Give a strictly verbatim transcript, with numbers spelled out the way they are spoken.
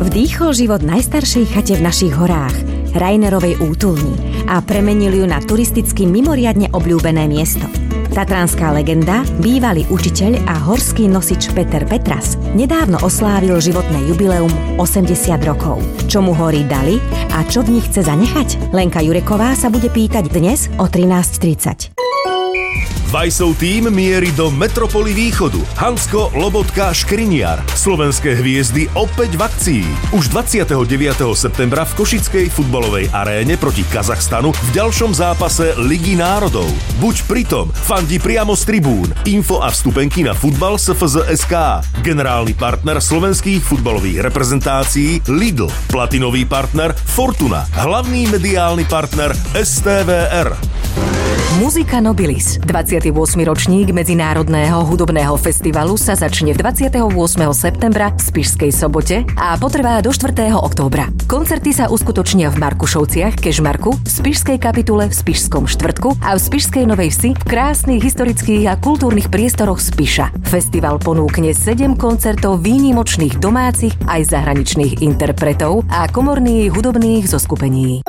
Vdýchol život najstaršej chate v našich horách, Rainerovej útulni, a premenil ju na turisticky mimoriadne obľúbené miesto. Tatranská legenda, bývalý učiteľ a horský nosič Peter Petras nedávno oslávil životné jubileum osemdesiat rokov. Čo mu hory dali a čo v nich chce zanechať? Lenka Jureková sa bude pýtať dnes o trinásť tridsať. Vajsov tím mierí do Metropoly Východu. Hansko, Lobotka, Škriniar. Slovenské hviezdy opäť v akcii. Už dvadsiateho deviateho septembra v Košickej futbalovej aréne proti Kazachstanu v ďalšom zápase Ligy národov. Buď pritom, fandi priamo z tribún. Info a vstupenky na futbal es ef zet bodka es ká. Generálny partner slovenských futbalových reprezentácií Lidl. Platinový partner Fortuna. Hlavný mediálny partner es té vé er. Muzika Nobilis. dvadsiaty ôsmy ročník Medzinárodného hudobného festivalu sa začne dvadsiateho ôsmeho septembra v Spišskej Sobote a potrvá do štvrtého októbra. Koncerty sa uskutočnia v Markušovciach, Kežmarku, v Spišskej Kapitule, v Spišskom Štvrtku a v Spišskej Novej Vsi v krásnych historických a kultúrnych priestoroch Spiša. Festival ponúkne sedem koncertov výnimočných domácich aj zahraničných interpretov a komorných hudobných zoskupení.